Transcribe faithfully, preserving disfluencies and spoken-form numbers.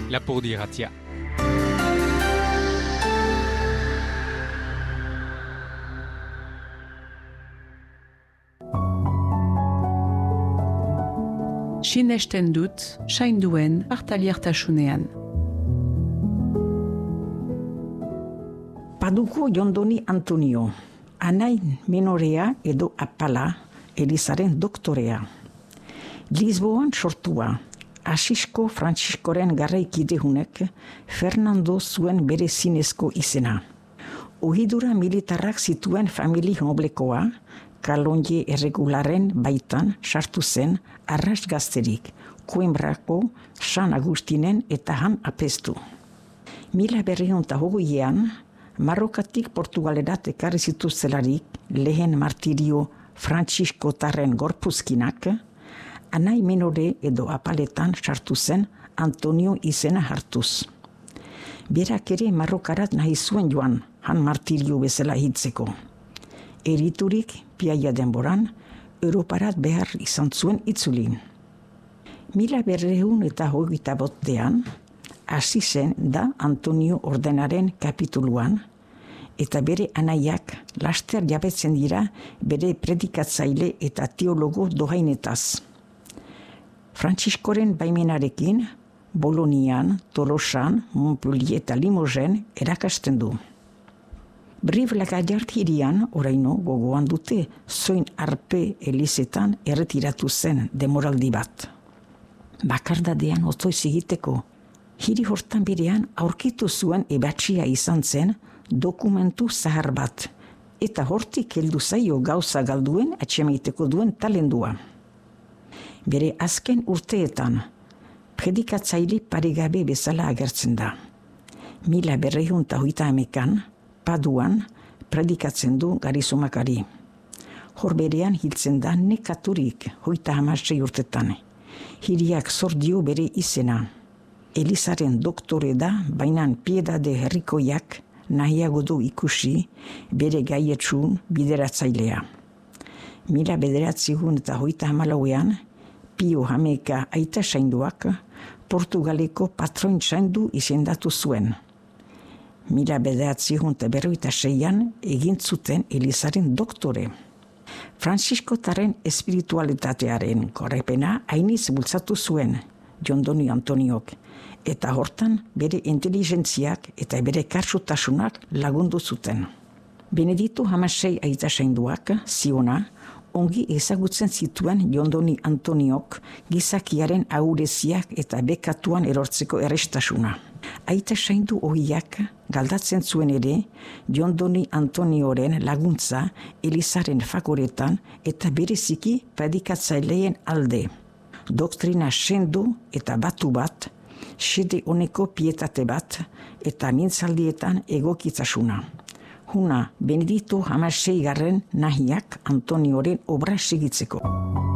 Lapurdi Irratia. Sinesten dut, sainduen partaliartasunean. Paduko Jondoni Antonio, anain menorea edo apala, Elizaren doktorea. Lisboan sortua, Asisko Frantziskoren garraikidehunek Fernando zuen bere zinezko izena. Ohidura militarrak zituen famili noblekoa, Kalonje erregularen baitan sartu zen arras gazterik, Coimbrako, San Agustinen eta han apestu. Mila berrehun eta hogeiean, Marrokatik Portugalerat ekarri zituztelarik lehen martirio Frantziskotarren gorpuzkinak, anai menore edo apaletan sartu zen Antonio izena hartuz. Berak ere Marrokarat nahi zuen joan, han martirio bezala hitzeko. Eriturik, piaia denboran, Europarat behar izan zuen itzulin. Mila berrehun eta hogeita bostean, hasi zen da Antonio ordenaren kapituluan, eta bere anaiak laster jabetzen dira bere predikatzaile eta teologo dohainetaz. Frantziskoren baimenarekin, Bolonian, Tolosan, Montpellier eta Limogen erakasten du. Brive-la-Gaillarde hirian, oraino gogoan dute, zoin arpe elizetan erretiratu zen demoraldi bat. Bakardadean otoiz egiteko, hiri hortan berean aurkitu zuen ebatxia izan zen dokumentu zahar bat, eta hortik heldu zaio gauza galduen atxemaiteko duen talendua. Bere azken urteetan, predikatzaile paregabe bezala agertzen da. Mila berrehun eta hogeita hamekan, Paduan predikatzen du Garizumakari. Hor berean hiltzen da nekaturik hogeita hamasei urtetan. Hiriak zor dio bere izena. Elizaren doktore da, bainan piedade herrikoiak nahiago du ikusi bere gaietsun bideratzailea. Mila bederatziehun eta hogeita hamalauean, Pio Hameka aita sainduak Portugaleko patroin saindu izendatu zuen. Mila bederatziehun eta berrogeita seian egin zuten Elizaren doktore. Frantziskotarren espiritualitatearen korrepena hainiz bultzatu zuen Jondoni Antoniok, eta hortan bere inteligentziak eta bere karsutasunak lagundu zuten. Benedito hamasei aita sainduak, Ziona, ongi ezagutzen zituen Jondoni Antoniok gizakiaren ahureziak eta bekatuan erortzeko errestasuna. Aita saindu ohiak galdatzen zuen ere Jondoni Antonioren laguntza Elizaren fagoretan eta bereziki predikatzaileen alde. Doktrina sendu eta batu bat, xede honeko pietate bat eta mintzaldietan egokitasuna. Huna Benedito hamasei garren nahiak Antonioren obra segitzeko.